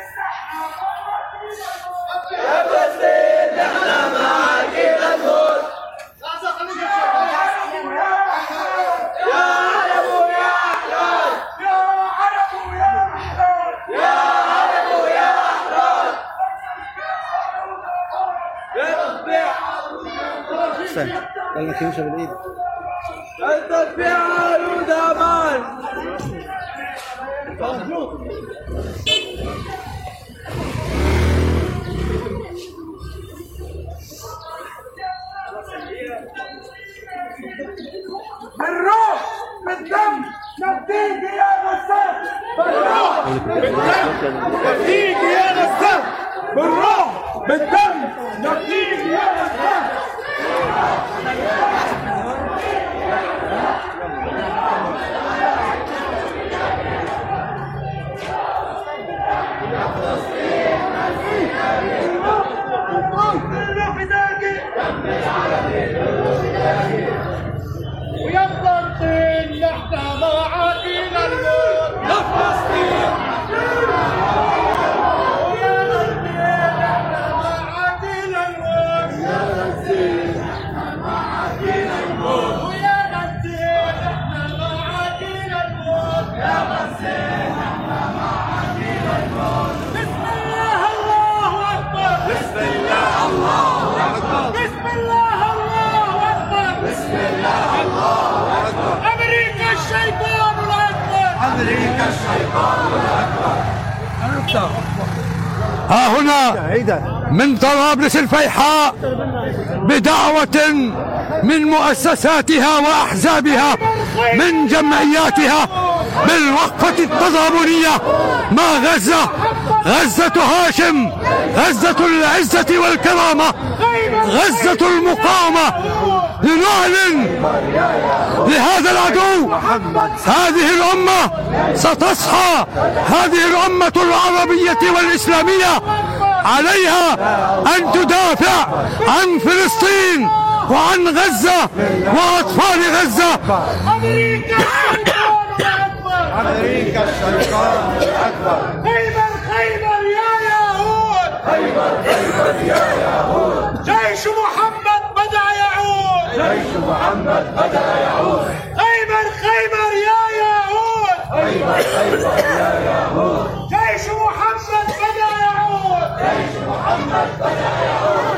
يلا تمشي بالايد. التدبير ودمان بالروح بالدم نفديك يا غسان، بالروح بالدم نفديك يا غسان، بالروح بالدم نفديك يا غسان. ويفضل طين نحن معادين الموت يا فلسطين، ويا فلسطين نحن معادين الموت يا فلسطين، نحن معادين الموت ويا فلسطين نحن معادين الموت يا فلسطين، نحن معادين الموت. بسم الله الله أكبر، بسم الله الله أكبر، بسم الله الله أكبر، بسم الله الله أكبر. أمريكا الشيطان الأكبر، أمريكا الشيطان الأكبر. ها هنا من طرابلس الفيحاء بدعوة من مؤسساتها وأحزابها من جمعياتها بالوقفة التضامنية مع غزة، غزة هاشم، غزة العزة والكرامة، غزة المقاومة، لنعلن لهذا العدو هذه الأمة ستصحى، هذه الأمة العربية والإسلامية عليها أن تدافع عن فلسطين وعن غزة وأطفال غزة. أمريكا الشيطان الأكبر. خيبر خيبر يا يهود، خيبر خيبر يا يهود. جيش محمد بدأ يعود، جيش محمد بدأ يعود. خيبر خيبر يا يهود، خيبر خيبر يا يهود. جيش محمد بدأ يعود، جيش محمد بدأ يعود.